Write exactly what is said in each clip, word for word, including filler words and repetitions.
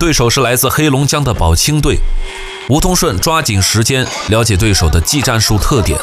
对手是来自黑龙江的宝清队。吴通顺抓紧时间了解对手的技战术特点。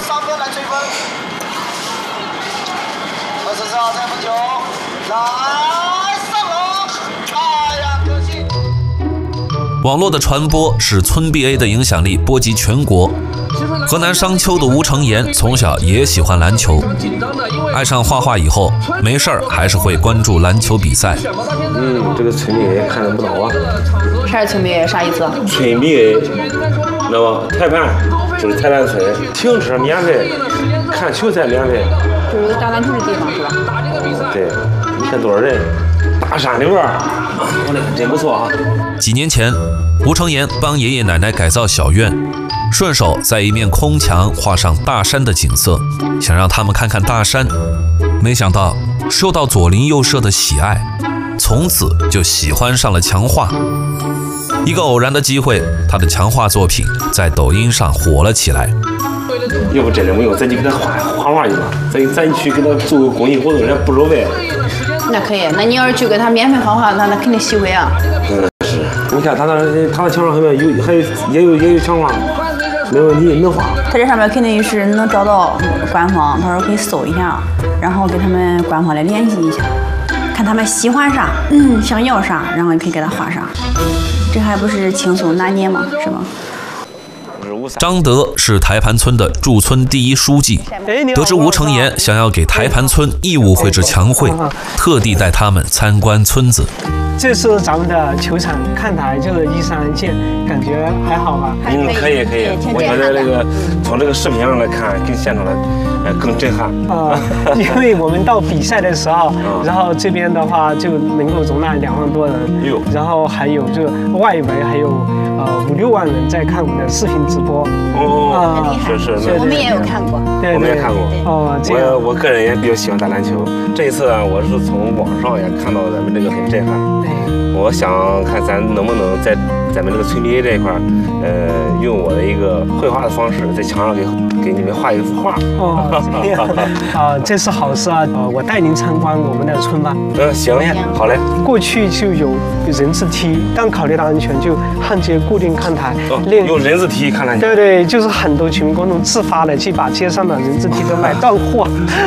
网络的传播使村 B A 的影响力波及全国。河南商丘的吴承言从小也喜欢篮球，爱上画画以后，没事儿还是会关注篮球比赛。 嗯，这个村 B A 看得不懂啊。 啥是村 B A？ 啥意思？ 村 B A， 知道吧？裁判就是裁判村，停车免费，看球赛免费。 就是有打篮球的地方是吧？ 对，你看多少人？大山里边，我那真不错啊。 几年前，吴承言帮爷爷奶奶改造小院，顺手在一面空墙画上大山的景色，想让他们看看大山。没想到受到左邻右舍的喜爱，从此就喜欢上了墙画。一个偶然的机会，他的墙画作品在抖音上火了起来。 要不真的没有，咱就给他画画画去吧，咱咱去给他做个公益活动，人家不收费。 那可以，那你要是去给他免费画画，那那肯定喜欢啊。 嗯，是。你看他那他的墙上还有有还有也有也有墙画，没问题，能画。 他这上面肯定是能找到官方，他说可以搜一下，然后给他们官方来联系一下，看他们喜欢啥，嗯，想要啥，然后你可以给他画啥。这还不是轻松拿捏吗？是吗？ 张德是台盘村的驻村第一书记，得知吴承言想要给台盘村义务绘制墙绘，特地带他们参观村子。 这是咱们的球场看台，就是一山而建，感觉还好吧？ 嗯，可以可以。我觉得这个从这个视频上来看，跟现场的呃更震撼啊、呃！因为我们到比赛的时候，然后这边的话就能够容纳两万多人，然后还有这个外围还有呃五六万人在看我们的视频直播。 哦，啊，是是， 我们也有看过， 我们也看过。 哦， 我我个人也比较喜欢打篮球。这一次呢，我是从网上也看到咱们这个很震撼。我想看咱能不能在咱们这个村 B A 这一块，呃，用我的一个绘画的方式，在墙上给给你们画一幅画。哦， 这样啊，这是好事啊！呃，我带您参观我们的村吧。 嗯，行，好嘞。 过去就有人字梯，但考虑到安全，就焊接固定看台。 哦，用人字梯看台。 对对，就是很多群民公众自发的去把街上的人字梯都买断货。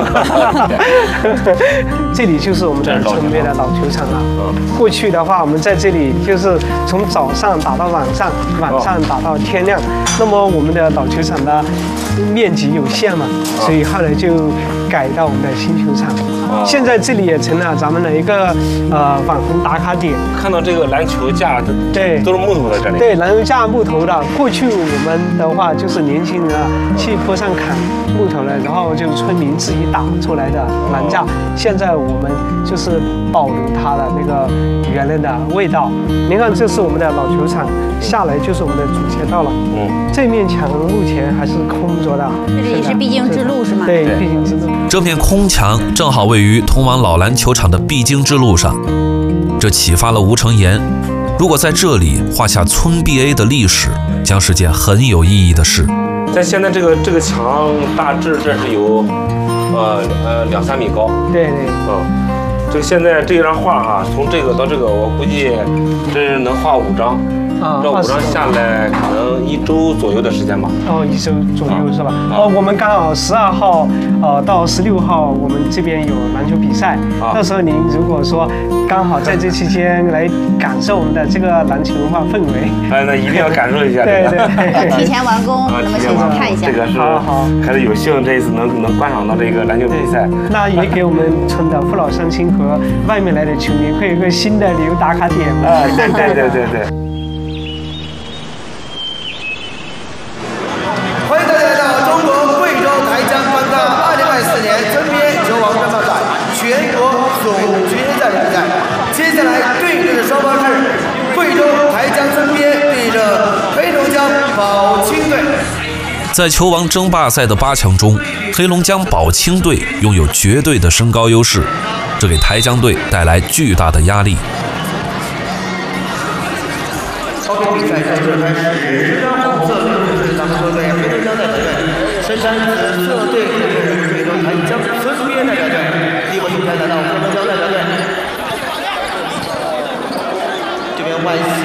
这里就是我们的村 B A 的老球场了。过去的话，我们在这里就是从早上打到晚上，晚上打到天亮。那么我们的老球场的面积有限嘛，所以后来就改到我们的新球场。现在这里也成了咱们的一个呃网红打卡点。 看到这个篮球架， 对， 都是木头的这里。 对，篮球架木头的。过去我们的话就是年轻人啊去坡上砍木头的，然后就村民自己打出来的篮架。现在我们就是保留它的那个原来的味道。您看，这是我们的老球场，下来就是我们的主街道了。嗯，这面墙目前还是空着的。 这里是必经之路是吗？ 对，必经之路。 这片空墙正好位于通往老篮球场的必经之路上，这启发了吴承言，如果在这里画下村 B A 的历史，将是件很有意义的事。 在现在这个这个墙大致这是有，呃呃两三米高。 对对。 嗯。这个现在这张画哈，从这个到这个，我估计这能画五张。啊，这五张下来可能一周左右的时间吧。 哦，一周左右是吧？哦，我们刚好十二号呃到十六号，我们这边有篮球比赛。到时候您如果说刚好在这期间来感受我们的这个篮球文化氛围， 哎，那一定要感受一下。 对对， 提前完工，那么先去看一下。 这个是好好， 还是有幸这一次能能观赏到这个篮球比赛。 那也给我们村的父老乡亲和外面来的球迷会有一个新的旅游打卡点。 啊，对对对对对。 欢迎大家来到中国贵州台江颁发二零二四年村 B A 球王争霸赛全国总决赛比赛。接下来对阵的双方是贵州台江村 B A 对着黑龙江宝清队。 在球王争霸赛的八强中，黑龙江宝清队拥有绝对的身高优势，这给台江队带来巨大的压力。 OK， 比赛正式开始。身穿红色队伍是咱们球队黑龙江代表队，身穿紫色队伍是贵州台江村 B A 代表队。第一波球员来到黑龙江代表队，这边外。